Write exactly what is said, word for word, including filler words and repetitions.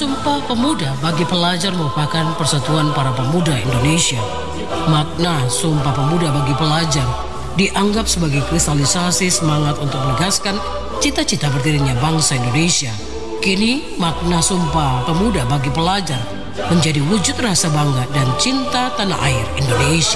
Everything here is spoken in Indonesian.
Sumpah Pemuda bagi pelajar merupakan persatuan para pemuda Indonesia. Makna Sumpah Pemuda bagi pelajar dianggap sebagai kristalisasi semangat untuk menegaskan cita-cita berdirinya bangsa Indonesia. Kini makna Sumpah Pemuda bagi pelajar menjadi wujud rasa bangga dan cinta tanah air Indonesia.